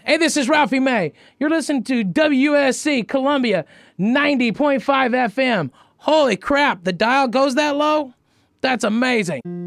Hey, this is Ralphie May. You're listening to WSC Columbia 90.5 FM. Holy crap, the dial goes that low? That's amazing.